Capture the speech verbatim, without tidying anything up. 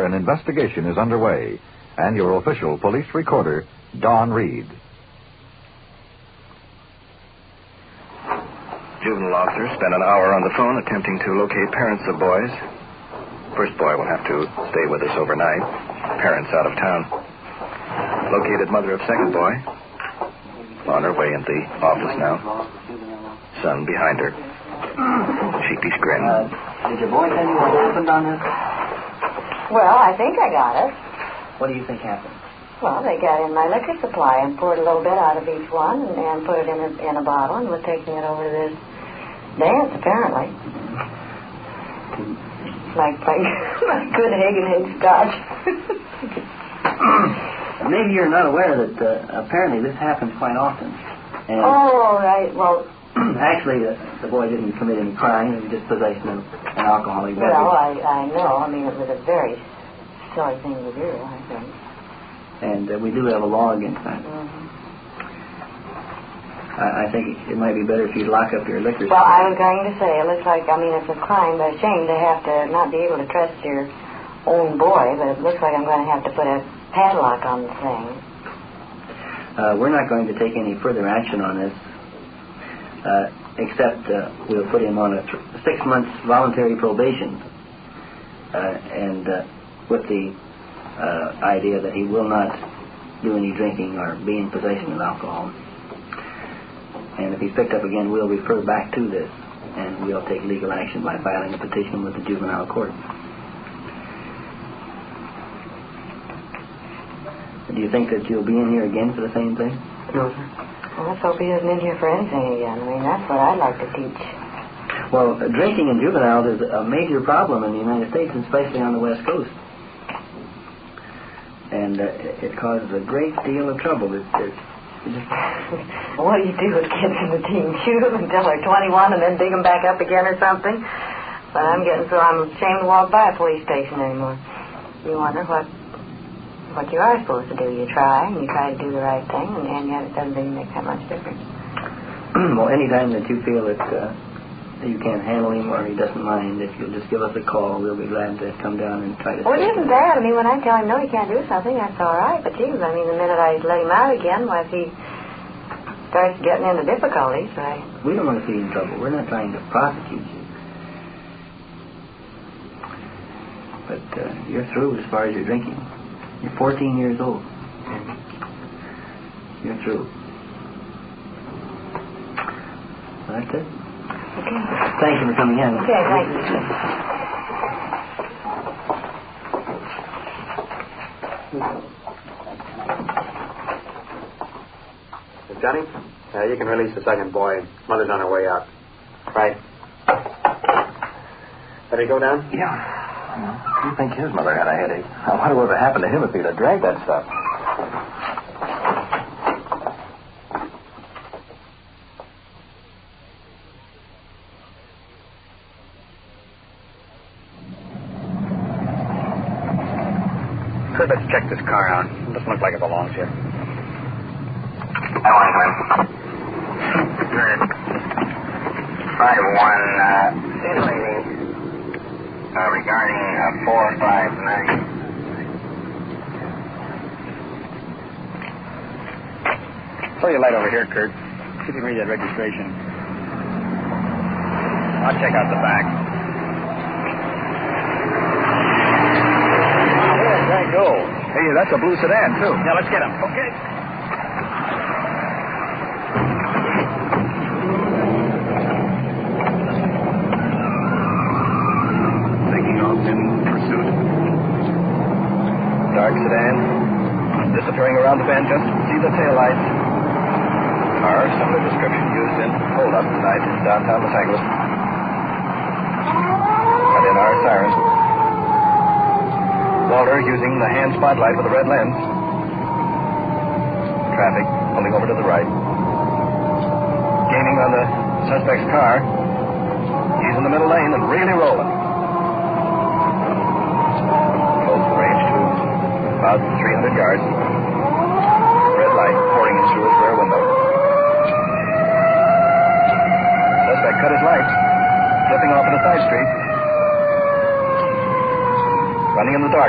an investigation is underway. And your official police recorder, Don Reed. Juvenile officers spent an hour on the phone attempting to locate parents of boys. First boy will have to stay with us overnight. Parents out of town. Located mother of second boy. On her way in the office now. Son behind her. Sheepish grin. Uh, did your boy tell you what happened on this? Well, I think I got it. What do you think happened? Well, they got in my liquor supply and poured a little bit out of each one and, and put it in a, in a bottle and were taking it over to this dance, apparently. Like, like, like good Hagenhead scotch. Maybe you're not aware that uh, apparently this happens quite often. And oh, right. Well, actually, uh, the boy didn't commit any crime. It was just possession of an alcoholic beverage. Well, I, I know. I mean, it was a very silly thing to do, I think. And uh, we do have a law against that. Mm-hmm. I, I think it might be better if you lock up your liquor. Well, I was going to say, it looks like, I mean, it's a crime by shame to have to not be able to trust your own boy, but it looks like I'm going to have to put a padlock on the thing. Uh, we're not going to take any further action on this, uh, except uh, we'll put him on a th- six months voluntary probation, uh, and uh, with the uh, idea that he will not do any drinking or be in possession of alcohol. And if he's picked up again, we'll refer back to this, and we'll take legal action by filing a petition with the juvenile court. Do you think that you'll be in here again for the same thing? No, sir. Well, let's hope he isn't in here for anything again. I mean, that's what I'd like to teach. Well, uh, drinking in juveniles is a major problem in the United States, especially on the West Coast. And uh, it causes a great deal of trouble. It, it, it just... What do you do with kids in the teen? Shoot them until they're twenty-one and then dig them back up again or something? But I'm getting so I'm ashamed to walk by a police station anymore. You wonder what what you are supposed to do. You try, and you try to do the right thing, and, and yet it doesn't really make that much difference. Well, anytime that you feel that uh, you can't handle him or he doesn't mind, if you'll just give us a call, we'll be glad to come down and try to... Well, it isn't bad. I mean, when I tell him, no, he can't do something, that's all right. But, geez, I mean, the minute I let him out again, well, if he starts getting into difficulties, I... We don't want to see you in trouble. We're not trying to prosecute you. But uh, you're through as far as your drinking. You're fourteen years old. You're through. That's it. Okay. Thank you for coming in. Okay, thank you. Johnny, uh, you can release the second boy. Mother's on her way out. Right. Let me go down? Yeah. You think his mother had a headache? I wonder what would have happened to him if he'd have dragged that stuff. Kurt, let's check this car out. It doesn't look like it belongs here. I want him. Good. five one, uh, lady. Uh, regarding uh, four five nine. Throw your light over here, Kurt. See if you can read that registration. I'll check out the back. Wow, where did that go? Hey, that's a blue sedan, too. Yeah, let's get him. Okay. Dark sedan, disappearing around the bend, just see the taillights. Car, similar description used in hold-up tonight in downtown Los Angeles. And in our siren. Walter using the hand spotlight with a red lens. Traffic pulling over to the right. Gaining on the suspect's car. He's in the middle lane and really rolling. About three hundred yards. Red light pouring in through his rear window. Suspect cut his lights, flipping off at a side street. Running in the dark.